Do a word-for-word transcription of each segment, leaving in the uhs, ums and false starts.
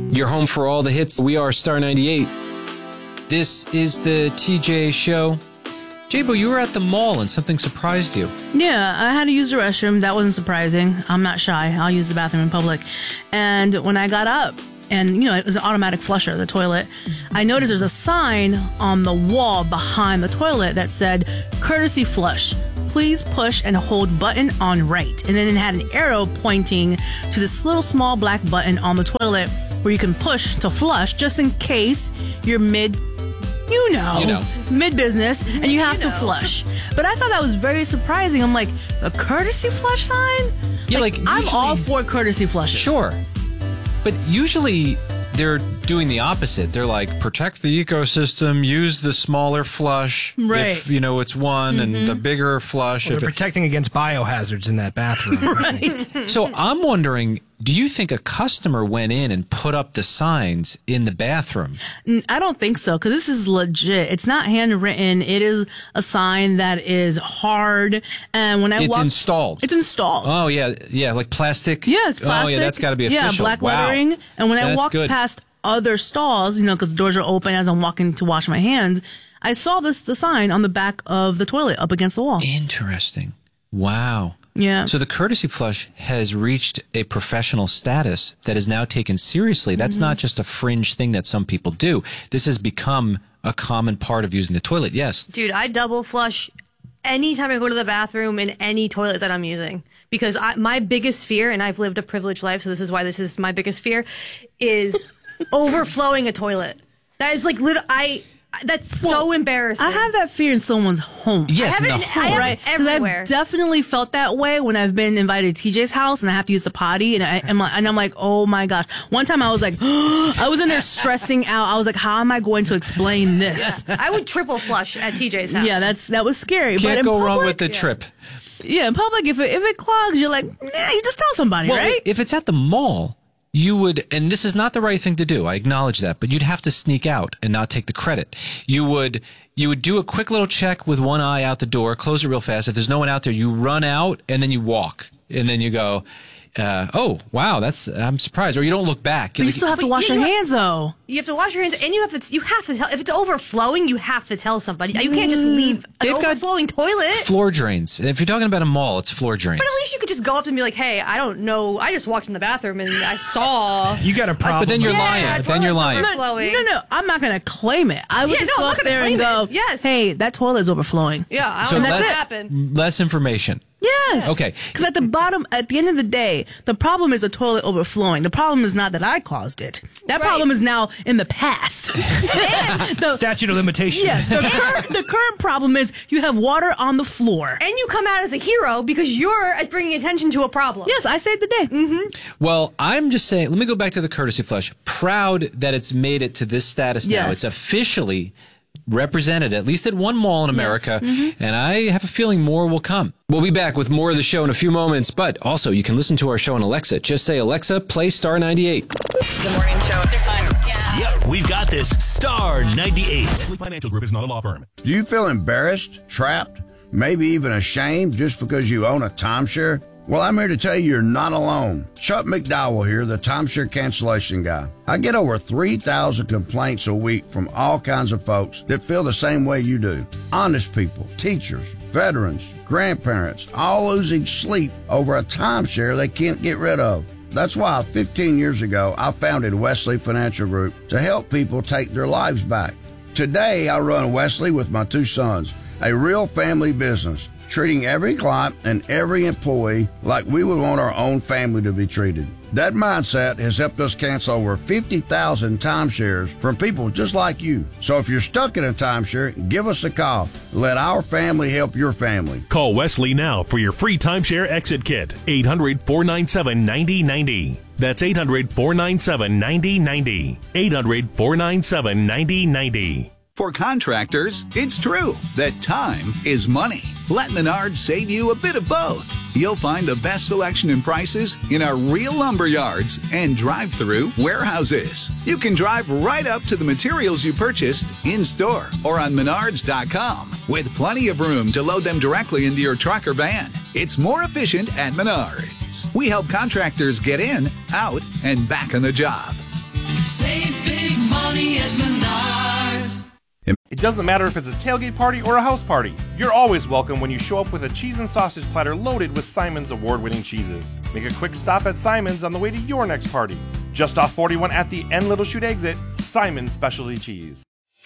Your home for all the hits. We are Star ninety-eight. This is the T J Show. J-Bo, you were at the mall and something surprised you. Yeah, I had to use the restroom. That wasn't surprising. I'm not shy. I'll use the bathroom in public. And when I got up, and, you know, it was an automatic flusher, the toilet, I noticed there's a sign on the wall behind the toilet that said, courtesy flush. Please push and hold button on right. And then it had an arrow pointing to this little small black button on the toilet where you can push to flush just in case you're mid, you know, you know. mid-business and you have You to know. flush. But I thought that was very surprising. I'm like, a courtesy flush sign? Yeah, like, I'm usually- all for courtesy flushes. Sure. But usually they're doing the opposite. They're like, protect the ecosystem, use the smaller flush Right. if, you know, it's one, Mm-hmm. and the bigger flush. Well, if they're it, protecting against biohazards in that bathroom. Right. so I'm wondering, do you think a customer went in and put up the signs in the bathroom? Mm, I don't think so, because this is legit. It's not handwritten. It is a sign that is hard. And when I It's walked, installed. It's installed. Oh, yeah. Yeah, like plastic? Yeah, it's plastic. Oh, yeah, that's got to be official. Yeah, black Wow. lettering. And when I That's walked good. past other stalls, you know, because the doors are open as I'm walking to wash my hands, I saw this the sign on the back of the toilet up against the wall. Interesting. Wow. Yeah. So the courtesy flush has reached a professional status that is now taken seriously. That's Mm-hmm. not just a fringe thing that some people do. This has become a common part of using the toilet. Yes. Dude, I double flush anytime I go to the bathroom in any toilet that I'm using. Because I, my biggest fear, and I've lived a privileged life, so this is why this is my biggest fear, is overflowing a toilet. That is like, lit- I, that's so embarrassing. I have that fear in someone's home. Yes, have it in in- the I home. have it Right, 'Cause everywhere. I've definitely felt that way when I've been invited to T J's house and I have to use the potty, and I am, and I'm like, oh my gosh. One time I was like, I was in there stressing out. I was like, how am I going to explain this? I would triple flush at T J's house. Yeah, that's that was scary. but Can't in go wrong public- with the trip. Yeah, in public, if it, if it clogs, you're like, nah, you just tell somebody, Well, right? if it's at the mall, you would, and this is not the right thing to do. I acknowledge that, but you'd have to sneak out and not take the credit. You would, you would do a quick little check with one eye out the door, close it real fast. If there's no one out there, you run out and then you walk, and then you go, uh, oh wow, that's I'm surprised. Or you don't look back. But you Like, still have to But wash you your have- hands, though. You have to wash your hands, and you have to. You have to tell if it's overflowing. You have to tell somebody. You can't just leave an They've got overflowing toilet. floor drains. And if you're talking about a mall, it's floor drains. But at least you could just go up and be like, "Hey, I don't know. I just walked in the bathroom and I saw." You got a problem. But then you're with lying. Yeah, But then you're toilets lying. over- Flowing. No, no, I'm not going to claim it. I would Yeah, just no, go I'm up not gonna there and claim go, it. Yes. hey, that toilet is overflowing. Yeah, I So don't And know that's what it. happened. Less information. Yes. Okay. Because at the bottom, at the end of the day, the problem is a toilet overflowing. The problem is not that I caused it. That Right. problem is now in the past. And the, Statute of limitations. yes, the current, the current problem is you have water on the floor. And you come out as a hero because you're bringing attention to a problem. Yes, I saved the day. Mm-hmm. Well, I'm just saying, let me go back to the courtesy flush. Proud that it's made it to this status now. Yes. It's officially represented, at least at one mall in America, Mm-hmm. and I have a feeling more will come. We'll be back with more of the show in a few moments, but also you can listen to our show on Alexa. Just say, Alexa, play Star ninety-eight. The morning show. They're fun. Yeah. Yep, we've got this. Star ninety-eight. Financial Group is not a law firm. Do you feel embarrassed, trapped, maybe even ashamed just because you own a timeshare? Well, I'm here to tell you you're not alone. Chuck McDowell here, the timeshare cancellation guy. I get over three thousand complaints a week from all kinds of folks that feel the same way you do. Honest people, teachers, veterans, grandparents, all losing sleep over a timeshare they can't get rid of. That's why fifteen years ago, I founded Wesley Financial Group to help people take their lives back. Today, I run Wesley with my two sons, a real family business, treating every client and every employee like we would want our own family to be treated. That mindset has helped us cancel over fifty thousand timeshares from people just like you. So if you're stuck in a timeshare, give us a call. Let our family help your family. Call Wesley now for your free timeshare exit kit. eight hundred, four nine seven, nine zero nine zero. That's eight hundred, four nine seven, nine zero nine zero. eight hundred, four nine seven, nine zero nine zero. For contractors, it's true that time is money. Let Menards save you a bit of both. You'll find the best selection and prices in our real lumber yards and drive-through warehouses. You can drive right up to the materials you purchased in-store or on menards dot com with plenty of room to load them directly into your truck or van. It's more efficient at Menards. We help contractors get in, out, and back on the job. Save big money at Menards. It doesn't matter if it's a tailgate party or a house party. You're always welcome when you show up with a cheese and sausage platter loaded with Simon's award-winning cheeses. Make a quick stop at Simon's on the way to your next party. Just off forty-one at the N Little Chute exit, Simon's Specialty Cheese.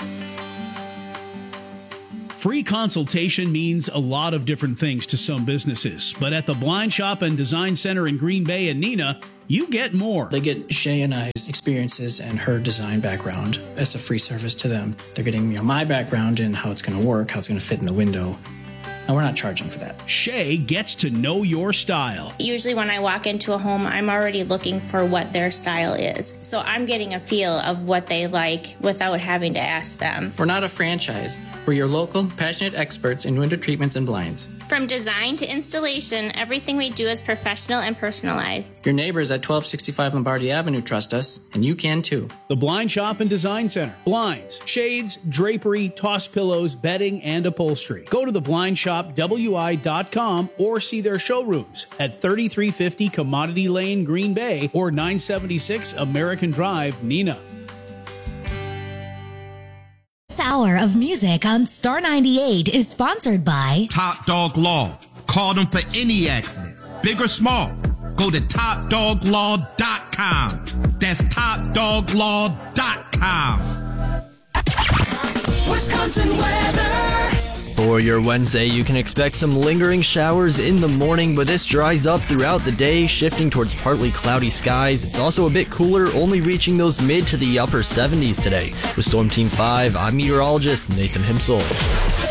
Free consultation means a lot of different things to some businesses, but at the Blind Shop and Design Center in Green Bay and Neenah, you get more. They get Shay and I's experiences and her design background. It's a free service to them. They're getting, you know, my background and how it's going to work, how it's going to fit in the window. And we're not charging for that. Shay gets to know your style. Usually when I walk into a home, I'm already looking for what their style is. So I'm getting a feel of what they like without having to ask them. We're not a franchise. We're your local, passionate experts in window treatments and blinds. From design to installation, everything we do is professional and personalized. Your neighbors at twelve sixty-five Lombardi Avenue trust us, and you can too. The Blind Shop and Design Center. Blinds, shades, drapery, toss pillows, bedding, and upholstery. Go to the blind shop w i dot com or see their showrooms at thirty-three fifty Commodity Lane, Green Bay, or nine seventy-six American Drive, Neenah. This hour of music on Star ninety-eight is sponsored by Top Dog Law. Call them for any accident, big or small. Go to top dog law dot com. That's top dog law dot com. Wisconsin weather. For your Wednesday, you can expect some lingering showers in the morning, but this dries up throughout the day, shifting towards partly cloudy skies. It's also a bit cooler, only reaching those mid to the upper seventies today. With Storm Team five, I'm meteorologist Nathan Himsel.